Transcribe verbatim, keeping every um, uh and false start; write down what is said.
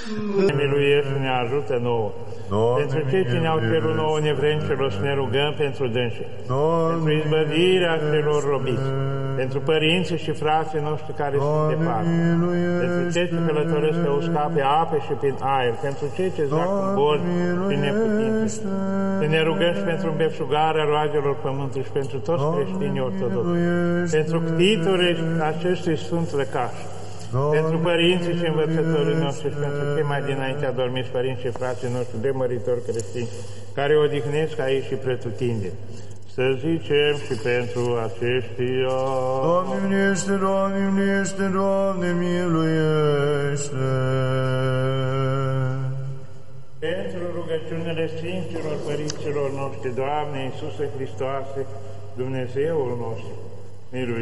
Ne miluiește, ne ajută nouă. Doamne, Pentru cei ce ne-au cerut nouă nevrencelor să ne rugăm pentru dânsii. Pentru izbăvirea celor robiți. Pentru părinții și frații noștri care sunt departe. Pentru cei ce călătoresc pe uscat, pe ape și prin aer. Pentru cei ce zac în boli și neputințe. Să ne rugăm și pentru îmbelșugarea roagelor pământului și pentru toți creștinii ortodoxi. Pentru ctitorii acestui sfânt lăcaș. Pentru părinții și învățătorii noștri și pentru cei mai dinainte adormiți părinți și frații noștri de măritori creștini, care odihnesc aici și pretutindeni. Să zicem și pentru aceștia... Doamne, miluiește, Doamne, miluiește, Doamne, miluiește! Pentru rugăciunile Sfinților Părinților noștri, Doamne Iisuse Hristoase, Dumnezeul nostru, miluiește!